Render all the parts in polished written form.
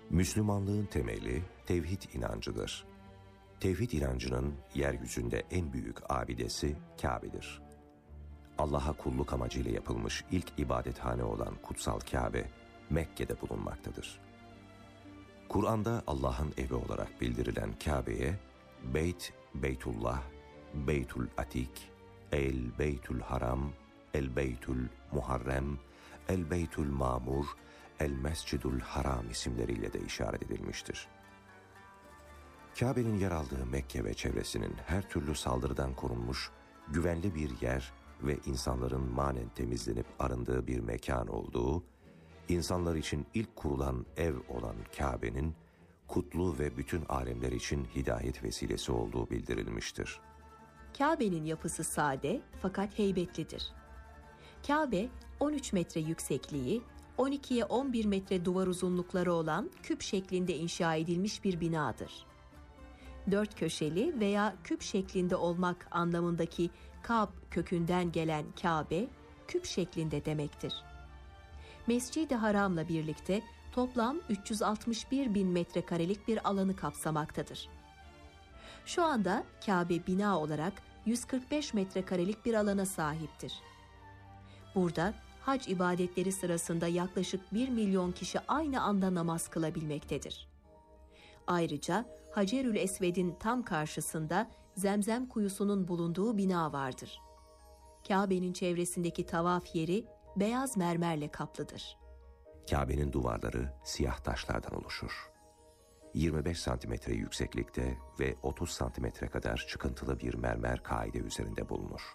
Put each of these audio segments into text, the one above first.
Müslümanlığın temeli tevhid inancıdır. Tevhid inancının yeryüzünde en büyük abidesi Kabe'dir. Allah'a kulluk amacıyla yapılmış ilk ibadethane olan kutsal Kabe, Mekke'de bulunmaktadır. Kur'an'da Allah'ın evi olarak bildirilen Kabe'ye Beytullah, Beytul Atik, El Beytul Haram, El Beytul Muharrem, El Beytul Mamur, El Mescidul Haram isimleriyle de işaret edilmiştir. Kabe'nin yer aldığı Mekke ve çevresinin her türlü saldırıdan korunmuş, güvenli bir yer ve insanların manen temizlenip arındığı bir mekan olduğu, insanlar için ilk kurulan ev olan Kabe'nin, kutlu ve bütün alemler için hidayet vesilesi olduğu bildirilmiştir. Kabe'nin yapısı sade fakat heybetlidir. Kabe, 13 metre yüksekliği, 12'ye 11 metre duvar uzunlukları olan küp şeklinde inşa edilmiş bir binadır. Dört köşeli veya küp şeklinde olmak anlamındaki Kab kökünden gelen Kabe, küp şeklinde demektir. Mescid-i Haram'la birlikte toplam 361 bin metrekarelik bir alanı kapsamaktadır. Şu anda Kabe bina olarak 145 metrekarelik bir alana sahiptir. Burada hac ibadetleri sırasında yaklaşık 1 milyon kişi aynı anda namaz kılabilmektedir. Ayrıca Hacerül Esved'in tam karşısında Zemzem kuyusunun bulunduğu bina vardır. Kabe'nin çevresindeki tavaf yeri beyaz mermerle kaplıdır. Kabe'nin duvarları siyah taşlardan oluşur. 25 santimetre yükseklikte ve 30 santimetre kadar çıkıntılı bir mermer kaide üzerinde bulunur.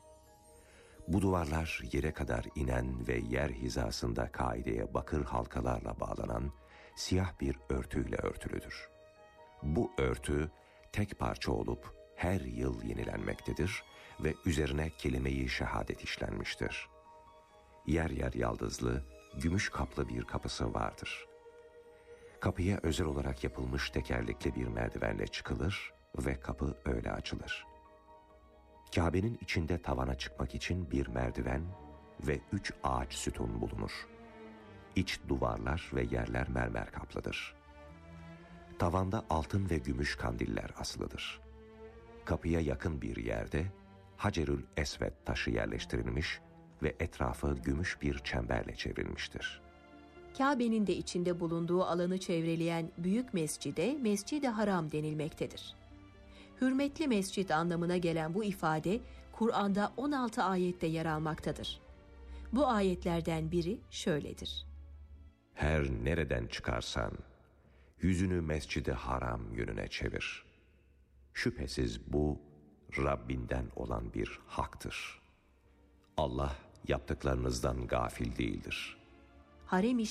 Bu duvarlar yere kadar inen ve yer hizasında kaideye bakır halkalarla bağlanan siyah bir örtüyle örtülüdür. Bu örtü tek parça olup her yıl yenilenmektedir ve üzerine kelime-i şehadet işlenmiştir. Yer yer yaldızlı, gümüş kaplı bir kapısı vardır. Kapıya özel olarak yapılmış tekerlekli bir merdivenle çıkılır ve kapı öyle açılır. Kabe'nin içinde tavana çıkmak için bir merdiven ve 3 ağaç sütun bulunur. İç duvarlar ve yerler mermer kaplıdır. Tavanda altın ve gümüş kandiller asılıdır. Kapıya yakın bir yerde Hacerül Esved taşı yerleştirilmiş ve etrafı gümüş bir çemberle çevrilmiştir. Kabe'nin de içinde bulunduğu alanı çevreleyen büyük mescide Mescid-i Haram denilmektedir. Hürmetli mescid anlamına gelen bu ifade Kur'an'da 16 ayette yer almaktadır. Bu ayetlerden biri şöyledir: Her nereden çıkarsan yüzünü Mescid-i Haram yönüne çevir. Şüphesiz bu Rabbinden olan bir haktır. Allah yaptıklarınızdan gafil değildir. Harem-i